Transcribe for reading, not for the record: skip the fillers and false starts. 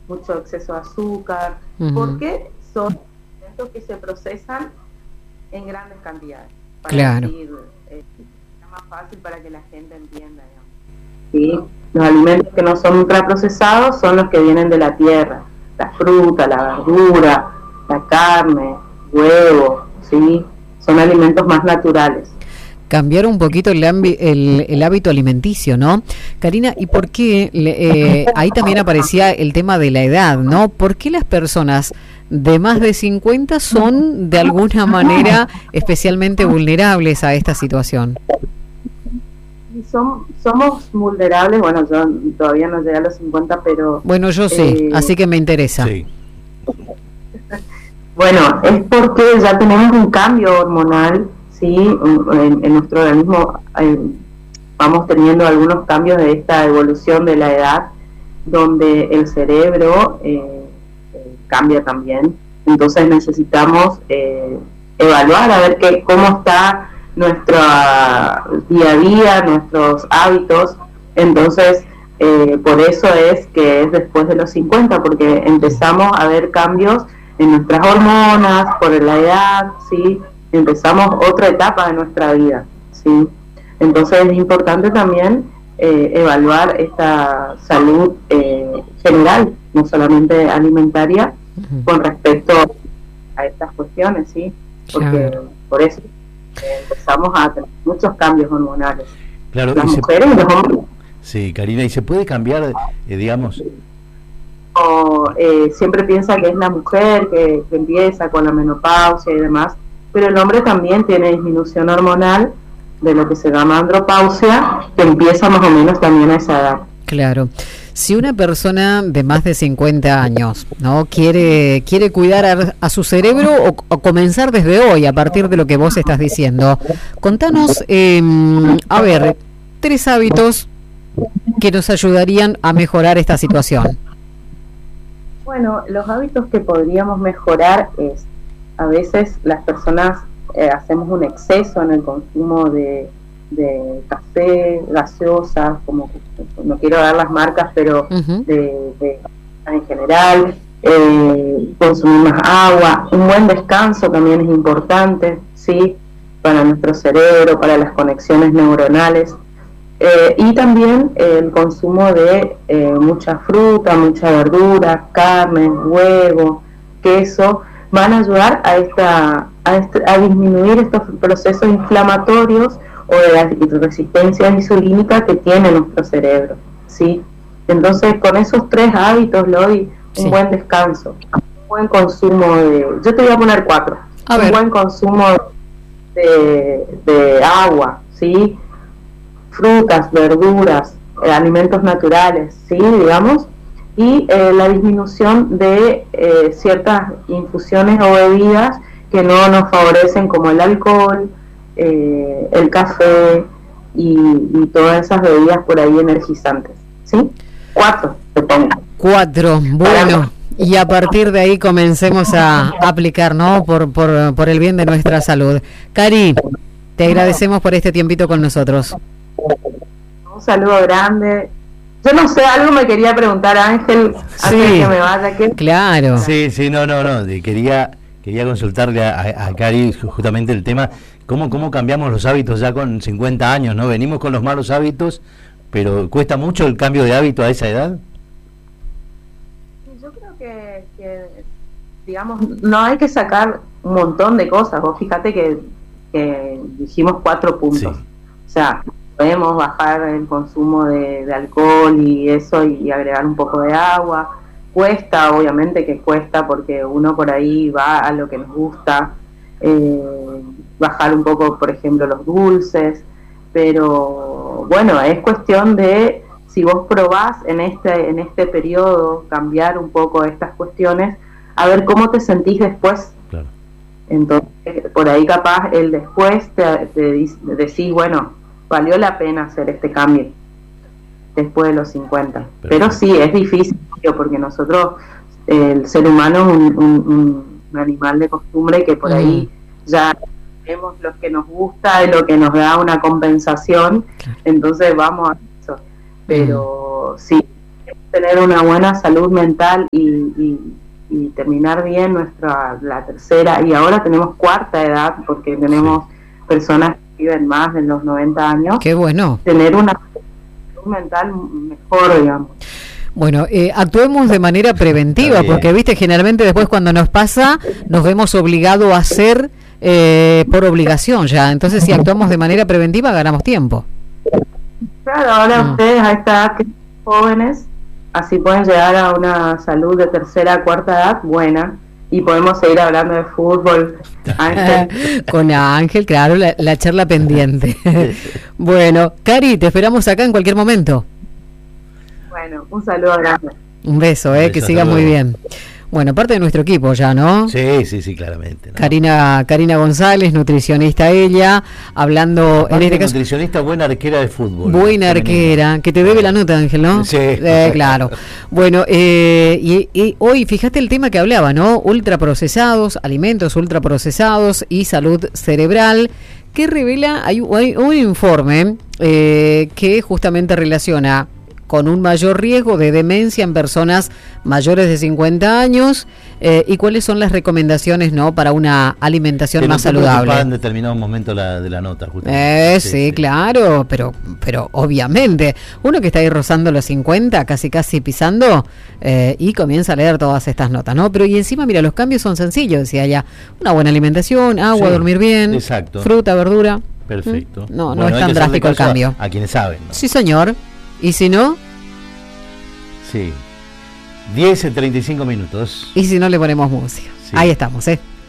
mucho exceso de azúcar, porque son alimentos que se procesan en grandes cantidades. Para claro. decir, es más fácil para que la gente entienda, digamos. ¿Sí? Los alimentos que no son ultraprocesados son los que vienen de la tierra, la fruta, la verdura, la carne, huevo, ¿sí? Son alimentos más naturales. Cambiar un poquito el hábito alimenticio, ¿no? Karina, ¿y por qué? Ahí también aparecía el tema de la edad, ¿no? ¿Por qué las personas de más de 50 son de alguna manera especialmente vulnerables a esta situación? Somos vulnerables, bueno, yo todavía no llegué a los 50, pero... Bueno, yo sí, así que me interesa. Sí. Bueno, es porque ya tenemos un cambio hormonal, ¿sí? En nuestro organismo vamos teniendo algunos cambios de esta evolución de la edad, donde el cerebro cambia también. Entonces necesitamos evaluar a ver cómo está nuestro día a día, nuestros hábitos. Entonces por eso es que es después de los 50, porque empezamos a ver cambios en nuestras hormonas, por la edad, ¿sí? Empezamos otra etapa de nuestra vida, ¿sí? Entonces es importante también evaluar esta salud general, no solamente alimentaria, con respecto a estas cuestiones, ¿sí? Porque por eso empezamos a tener muchos cambios hormonales. Claro, las mujeres y los hombres. Sí, Karina, ¿y se puede cambiar, digamos? Siempre piensa que es la mujer que empieza con la menopausia y demás, pero el hombre también tiene disminución hormonal de lo que se llama andropausia, que empieza más o menos también a esa edad. Claro. Si una persona de más de 50 años no quiere cuidar a su cerebro o comenzar desde hoy, a partir de lo que vos estás diciendo, contanos, a ver, 3 hábitos que nos ayudarían a mejorar esta situación. Bueno, los hábitos que podríamos mejorar es, a veces las personas hacemos un exceso en el consumo de café, gaseosas, como no quiero dar las marcas, pero en general, consumir más agua, un buen descanso también es importante, ¿sí? Para nuestro cerebro, para las conexiones neuronales, y también el consumo de mucha fruta, mucha verdura, carne, huevo, queso, van a ayudar a disminuir estos procesos inflamatorios o de la resistencia insulínica que tiene nuestro cerebro, ¿sí? Entonces, con esos 3 hábitos, Lodi, un buen descanso, un buen consumo yo te voy a poner 4, un buen consumo de agua, ¿sí? Frutas, verduras, alimentos naturales, ¿sí? Digamos, y la disminución de ciertas infusiones o bebidas que no nos favorecen, como el alcohol, el café y todas esas bebidas por ahí energizantes, ¿sí? 4, te pongo. 4, bueno, y a partir de ahí comencemos a aplicar, ¿no? Por el bien de nuestra salud. Cari, te agradecemos por este tiempito con nosotros. Un saludo grande. Yo no sé, algo me quería preguntar Ángel antes de que me vaya. Claro. Sí, no. Quería consultarle a Cari justamente el tema, ¿cómo cambiamos los hábitos ya con 50 años, ¿no? Venimos con los malos hábitos, pero ¿cuesta mucho el cambio de hábito a esa edad? Yo creo que digamos, no hay que sacar un montón de cosas. Vos fíjate que dijimos 4 puntos. Sí. O sea, podemos bajar el consumo de alcohol y eso y agregar un poco de agua. Cuesta, obviamente que cuesta, porque uno por ahí va a lo que nos gusta, bajar un poco, por ejemplo, los dulces, pero bueno, es cuestión de, si vos probás en este periodo cambiar un poco estas cuestiones, a ver cómo te sentís después. Claro. Entonces, por ahí capaz el después te decís, bueno, valió la pena hacer este cambio después de los 50. Pero sí, es difícil, porque nosotros, el ser humano es un animal de costumbre que por ahí ya vemos lo que nos gusta y lo que nos da una compensación, entonces vamos a eso. Pero sí, tener una buena salud mental y terminar bien la tercera, y ahora tenemos cuarta edad, porque tenemos personas que viven más de los 90 años. Qué bueno. Tener una salud mental mejor, digamos. Bueno, actuemos de manera preventiva, porque, viste, generalmente después cuando nos pasa, nos vemos obligados a hacer por obligación ya. Entonces, si actuamos de manera preventiva, ganamos tiempo. Claro, ahora ustedes a esta edad que son jóvenes, así pueden llegar a una salud de tercera, cuarta edad buena, y podemos seguir hablando de fútbol. Ángel. Con Ángel, claro, la charla pendiente. Bueno, Cari, te esperamos acá en cualquier momento. Bueno, un saludo grande. Un beso, que sigas muy bien. Bueno, parte de nuestro equipo ya, ¿no? Sí, claramente, ¿no? Karina González, nutricionista ella, hablando en este caso. Nutricionista, buena arquera de fútbol. Buena arquera, que te debe la nota, Ángel, ¿no? Sí. Claro. Bueno, y hoy, fíjate el tema que hablaba, ¿no? Ultraprocesados, alimentos ultraprocesados y salud cerebral, que revela, hay un informe que justamente relaciona con un mayor riesgo de demencia en personas mayores de 50 años y cuáles son las recomendaciones, ¿no?, para una alimentación más saludable. En determinado momento de la nota, sí, claro, pero obviamente uno que está ahí rozando los 50, casi pisando, y comienza a leer todas estas notas, ¿no? Pero y encima, mira, los cambios son sencillos, decía ya, una buena alimentación, agua, dormir bien, exacto, fruta, verdura. Perfecto. No es tan drástico el cambio. A quienes saben, ¿no? Sí, señor. ¿Y si no? Sí. 10:35 minutos. Y si no, le ponemos música. Sí. Ahí estamos,